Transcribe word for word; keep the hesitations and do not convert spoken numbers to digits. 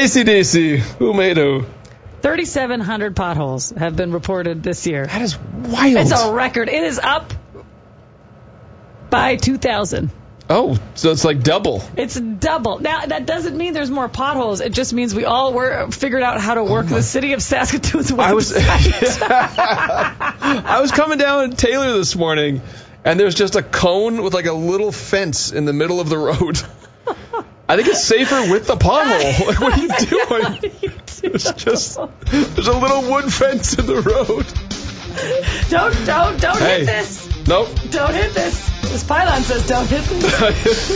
A C D C. Who made who? thirty-seven hundred potholes have been reported this year. That is wild. It's a record. It is up by two thousand. Oh, so it's like double. It's double. Now, that doesn't mean there's more potholes. It just means we all were figured out how to work oh the city of Saskatoon's website. I was, I was coming down Taylor this morning, and there's just a cone with like a little fence in the middle of the road. I think it's safer with the pothole. Like, what are you doing? You do? There's just there's a little wood fence in the road. Don't, don't, don't hey. hit this. Nope. Don't hit this. This pylon says don't hit this.